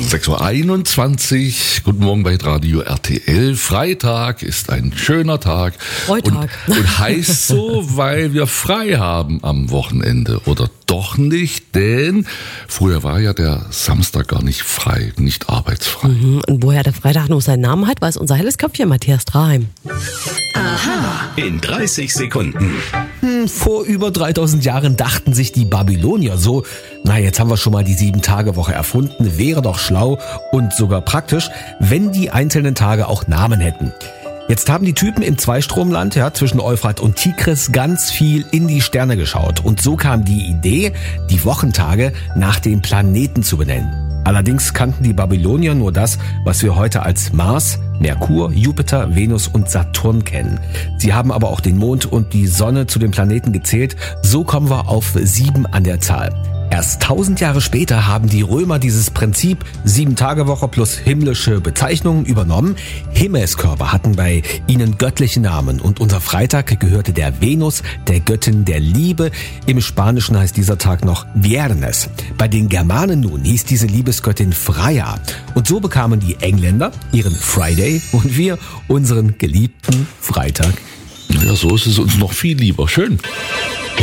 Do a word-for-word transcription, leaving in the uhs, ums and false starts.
sechs Uhr einundzwanzig. Guten Morgen bei Radio R T L. Freitag ist ein schöner Tag. Freitag. Und, und heißt so, weil wir frei haben am Wochenende. Oder doch nicht, denn früher war ja der Samstag gar nicht frei, nicht arbeitsfrei. Mhm. Und woher der Freitag noch seinen Namen hat, weiß unser helles Köpfchen Matthias Draheim. Aha. In dreißig Sekunden. Hm, vor über dreitausend Jahren dachten sich die Babylonier so, na jetzt haben wir schon mal die Sieben-Tage-Woche erfunden, wäre doch schlau und sogar praktisch, wenn die einzelnen Tage auch Namen hätten. Jetzt haben die Typen im Zweistromland, ja, zwischen Euphrat und Tigris ganz viel in die Sterne geschaut. Und so kam die Idee, die Wochentage nach den Planeten zu benennen. Allerdings kannten die Babylonier nur das, was wir heute als Mars, Merkur, Jupiter, Venus und Saturn kennen. Sie haben aber auch den Mond und die Sonne zu den Planeten gezählt. So kommen wir auf sieben an der Zahl. Erst tausend Jahre später haben die Römer dieses Prinzip Sieben-Tage-Woche plus himmlische Bezeichnungen übernommen. Himmelskörper hatten bei ihnen göttliche Namen und unser Freitag gehörte der Venus, der Göttin der Liebe. Im Spanischen heißt dieser Tag noch Viernes. Bei den Germanen nun hieß diese Liebesgöttin Freya. Und so bekamen die Engländer ihren Friday und wir unseren geliebten Freitag. Ja, so ist es uns noch viel lieber. Schön.